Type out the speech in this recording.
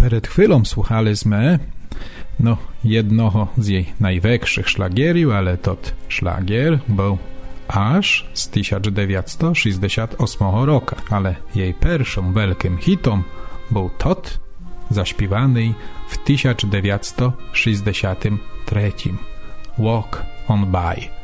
Przed chwilą słuchaliśmy jednego z jej największych szlagierów, ale tot szlagier był aż z 1968 roku, ale jej pierwszym wielkim hitem był tot zaśpiewany w 1963 Walk on By.